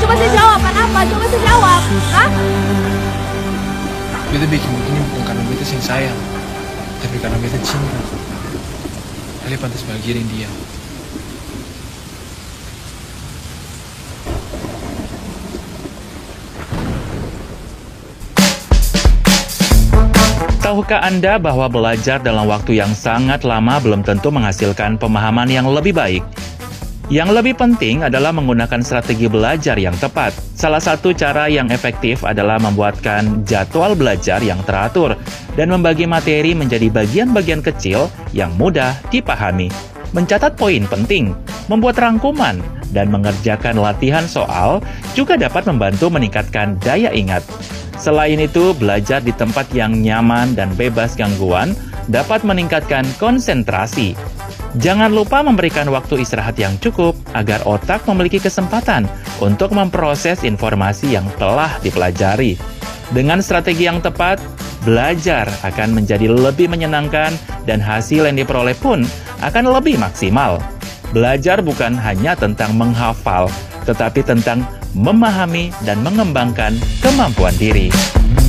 Coba sih jawab, kenapa? Coba sih jawab. Hah? Beta bikin begini bukan karena beta sing sayang, tapi karena beta cinta. Kalian pantas bahagiain dia. Tahukah Anda bahwa belajar dalam waktu yang sangat lama belum tentu menghasilkan pemahaman yang lebih baik? Yang lebih penting adalah menggunakan strategi belajar yang tepat. Salah satu cara yang efektif adalah membuatkan jadwal belajar yang teratur dan membagi materi menjadi bagian-bagian kecil yang mudah dipahami. Mencatat poin penting, membuat rangkuman, dan mengerjakan latihan soal juga dapat membantu meningkatkan daya ingat. Selain itu, belajar di tempat yang nyaman dan bebas gangguan dapat meningkatkan konsentrasi. Jangan lupa memberikan waktu istirahat yang cukup agar otak memiliki kesempatan untuk memproses informasi yang telah dipelajari. Dengan strategi yang tepat, belajar akan menjadi lebih menyenangkan dan hasil yang diperoleh pun akan lebih maksimal. Belajar bukan hanya tentang menghafal, tetapi tentang memahami dan mengembangkan kemampuan diri.